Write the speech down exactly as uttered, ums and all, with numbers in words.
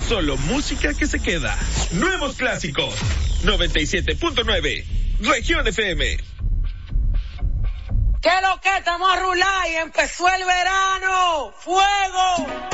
Solo música que se queda. Nuevos clásicos. noventa y siete punto nueve. Región F M. ¿Qué lo que estamos a rular y empezó el verano? ¡Fuego!